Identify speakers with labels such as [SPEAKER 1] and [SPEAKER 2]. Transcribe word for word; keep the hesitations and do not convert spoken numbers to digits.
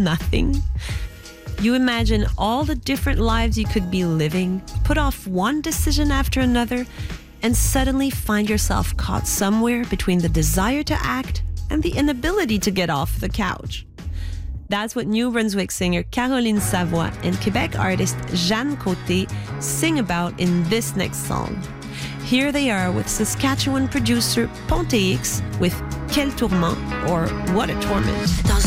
[SPEAKER 1] nothing? You imagine all the different lives you could be living, put off one decision after another, and suddenly find yourself caught somewhere between the desire to act and the inability to get off the couch. That's what New Brunswick singer Caroline Savoie and Quebec artist Jeanne Côté sing about in this next song. Here they are with Saskatchewan producer Ponte X with Quel Tourment, or What a Torment.